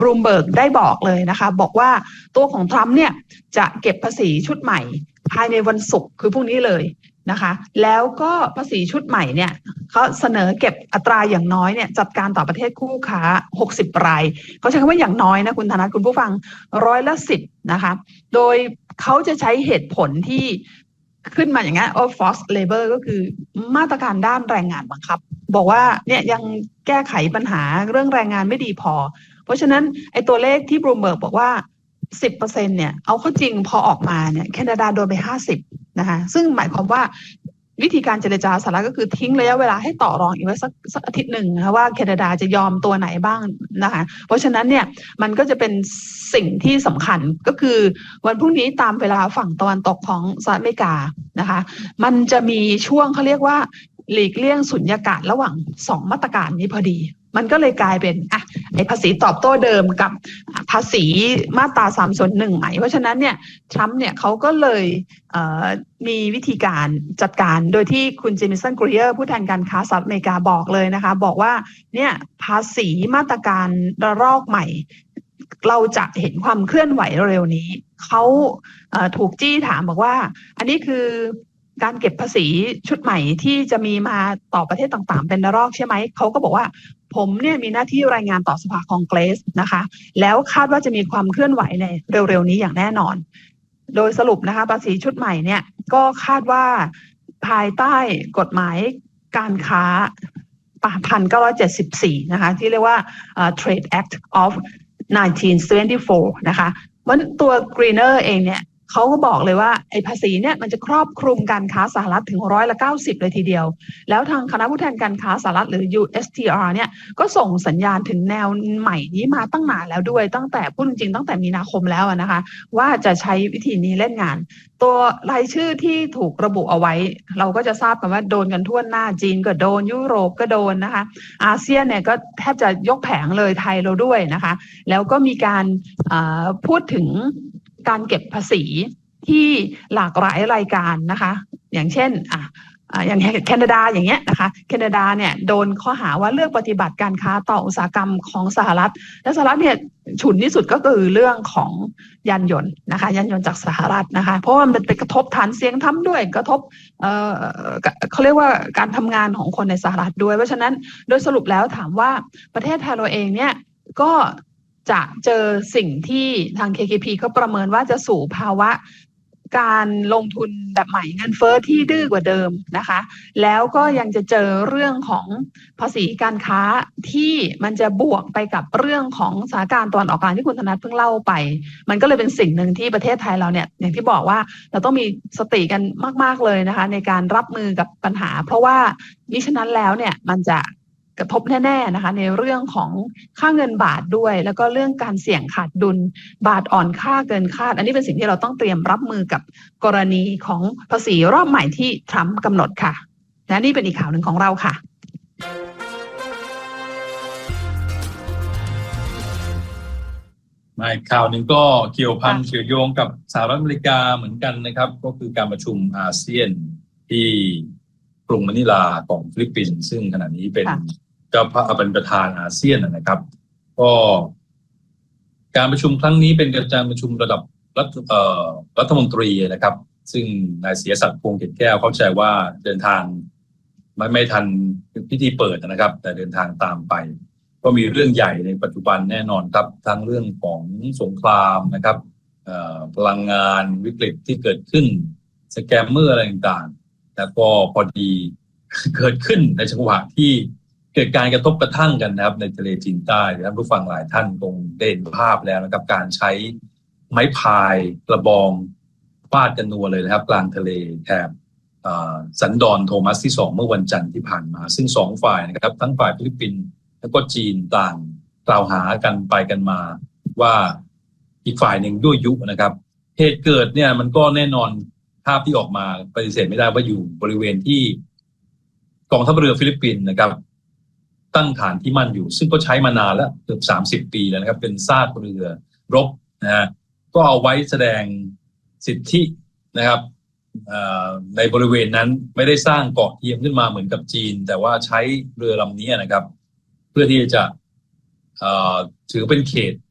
บลูมเบิร์กได้บอกเลยนะคะบอกว่าตัวของทรัมป์เนี่ยจะเก็บภาษีชุดใหม่ภายในวันศุกร์คือพรุ่งนี้เลยนะคะแล้วก็ภาษีชุดใหม่เนี่ยเขาเสนอเก็บอัตราอย่างน้อยเนี่ยจัดการต่อประเทศคู่ค้า60 รายเขาใช้คำว่าอย่างน้อยนะคุณธนัทคุณผู้ฟัง10%นะคะโดยเขาจะใช้เหตุผลที่ขึ้นมาอย่างนี้forced labor ก็คือมาตรการด้านแรงงานบังคับบอกว่าเนี่ยยังแก้ไขปัญหาเรื่องแรงงานไม่ดีพอเพราะฉะนั้นไอ้ตัวเลขที่บลูมเบิร์กบอกว่า 10% เนี่ยเอาเข้าจริงพอออกมาเนี่ยแคนาดาโดนไป50นะคะซึ่งหมายความว่าวิธีการเจรจาสหรัฐก็คือทิ้งระยะเวลาให้ต่อรองอีกไว้สักอาทิตย์หนึ่งนะคะว่าแคนาดาจะยอมตัวไหนบ้างนะคะเพราะฉะนั้นเนี่ยมันก็จะเป็นสิ่งที่สำคัญก็คือวันพรุ่งนี้ตามเวลาฝั่งตะวันตกของสหรัฐอเมริกานะคะมันจะมีช่วงเขาเรียกว่าหลีกเลี่ยงสุญญากาศระหว่าง2 มาตรการนี้พอดีมันก็เลยกลายเป็นไอ้ภาษีตอบโต้เดิมกับภาษีมาตรา301ใหม่เพราะฉะนั้นเนี่ยทรัมป์เนี่ยเขาก็เลยมีวิธีการจัดการโดยที่คุณเจมิสันกรีเออร์ผู้แทนการค้าสหรัฐอเมริกาบอกเลยนะคะบอกว่าเนี่ยภาษีมาตรการระลอกใหม่เราจะเห็นความเคลื่อนไหวเร็วนี้เขาถูกจี้ถามบอกว่าอันนี้คือการเก็บภาษีชุดใหม่ที่จะมีมาต่อประเทศต่างๆเป็นระลอกใช่ไหมเขาก็บอกว่าผมเนี่ยมีหน้าที่รายงานต่อสภาคองเกรสนะคะแล้วคาดว่าจะมีความเคลื่อนไหวในเร็วๆนี้อย่างแน่นอนโดยสรุปนะคะภาษีชุดใหม่เนี่ยก็คาดว่าภายใต้กฎหมายการค้า1974นะคะที่เรียกว่าTrade Act of 1974นะคะเพราะตัวกรีเนอร์เองเนี่ยเขาก็บอกเลยว่าไอ้ภาษีเนี่ยมันจะครอบคลุมการค้าสหรัฐถึง90%เลยทีเดียวแล้วทางคณะผู้แทนการค้าสหรัฐหรือ USTR เนี่ยก็ส่งสัญญาณถึงแนวใหม่นี้มาตั้งนานแล้วด้วยตั้งแต่พูดจริงๆตั้งแต่มีนาคมแล้วนะคะว่าจะใช้วิธีนี้เล่นงานตัวรายชื่อที่ถูกระบุเอาไว้เราก็จะทราบกันว่าโดนกันทั่วหน้าจีนก็โดนยุโรปก็โดนนะคะอาเซียนเนี่ยก็แทบจะยกแผงเลยไทยเราด้วยนะคะแล้วก็มีการพูดถึงการเก็บภาษีที่หลากหลายรายการนะคะอย่างเช่นอย่างแคนาดาอย่างเงี้ยนะคะแคนาดาเนี่ยโดนข้อหาว่าเลือกปฏิบัติการค้าต่ออุตสาหกรรมของสหรัฐและสหรัฐเนี่ยฉุนที่สุดก็คือเรื่องของยานยนต์นะคะยานยนต์จากสหรัฐนะคะเพราะว่ามันไปกระทบฐานเสียงทำด้วยกระทบเขาเรียกว่าการทำงานของคนในสหรัฐด้วยเพราะฉะนั้นโดยสรุปแล้วถามว่าประเทศไทยเราเองเนี่ยก็จะเจอสิ่งที่ทาง KKP เขาประเมินว่าจะสู่ภาวะการลงทุนแบบใหม่เงินเฟ้อที่ดื้อกว่าเดิมนะคะแล้วก็ยังจะเจอเรื่องของภาษีการค้าที่มันจะบวกไปกับเรื่องของสถานการณ์ตะวันออกกลางที่คุณธนัทเพิ่งเล่าไปมันก็เลยเป็นสิ่งหนึ่งที่ประเทศไทยเราเนี่ยอย่างที่บอกว่าเราต้องมีสติกันมากๆเลยนะคะในการรับมือกับปัญหาเพราะว่ามิฉะนั้นแล้วเนี่ยมันจะกระทบแน่ๆนะคะในเรื่องของค่าเงินบาทด้วยแล้วก็เรื่องการเสี่ยงขาดดุลบาทอ่อนค่าเกินคาดอันนี้เป็นสิ่งที่เราต้องเตรียมรับมือกับกรณีของภาษีรอบใหม่ที่ทรัมป์กำหนดค่ะและนี่เป็นอีกข่าวหนึ่งของเราค่ะอีกข่าวหนึ่งก็เกี่ยวพันเชื่อมโยงกับสหรัฐอเมริกาเหมือนกันนะครับก็คือการประชุมอาเซียนที่กรุงมะนิลาของฟิลิปปินส์ซึ่งขณะนี้เป็นประธานอาเซียนนะครับก็การประชุมครั้งนี้เป็นการประชุมระดับรัฐมนตรีนะครับซึ่งนายศิยศักดิ์พวงศ์เกตแก้วเข้าใจว่าเดินทางไม่ทันพิธีเปิดนะครับแต่เดินทางตามไปก็มีเรื่องใหญ่ในปัจจุบันแน่นอนครับทั้งเรื่องของสงครามนะครับพลังงานวิกฤตที่เกิดขึ้นสแกมเมอร์อะไรต่างๆแล้วก็พอดีเกิดขึ้นในจังหวะที่เกิดการกระทบกระทั่งกันนะครับในทะเลจีนใต้ท่านผู้ฟังหลายท่านคงได้เห็นภาพแล้วนะครับการใช้ไม้พายกระบองฟาดกันนัวเลยนะครับกลางทะเลแถบสันดอนโทมัสที่2เมื่อวันจันทร์ที่ผ่านมาซึ่ง2ฝ่ายนะครับทั้งฝ่ายฟิลิปปินส์แล้วก็จีนต่างกล่าวหากันไปกันมาว่าอีกฝ่ายหนึ่งยั่วยุนะครับเหตุเกิดเนี่ยมันก็แน่นอนภาพที่ออกมาปฏิเสธไม่ได้ว่าอยู่บริเวณที่กองทัพเรือฟิลิปปินส์นะครับตั้งฐานที่มั่นอยู่ซึ่งก็ใช้มานานแล้วเกือบ30 ปีแล้วนะครับเป็นซากเรือรบนะฮะก็เอาไว้แสดงสิทธินะครับในบริเวณนั้นไม่ได้สร้างเกาะเทียมขึ้นมาเหมือนกับจีนแต่ว่าใช้เรือลำนี้นะครับเพื่อที่จะถือเป็นเขต